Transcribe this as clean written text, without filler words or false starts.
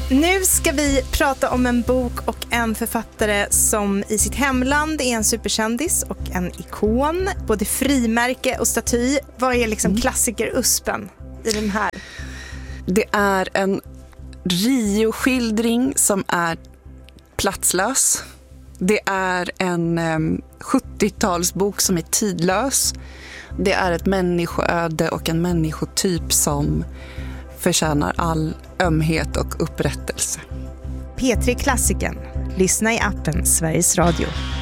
Nu ska vi prata om en bok och en författare som i sitt hemland är en superkändis och en ikon. Både frimärke och staty. Vad är liksom klassiker-uspen i den här? Det är en Rio-skildring som är platslös. Det är en 70-talsbok som är tidlös. Det är ett människoöde och en människotyp som förtjänar all ömhet och upprättelse. P3 Klassiken. Lyssna i appen Sveriges Radio.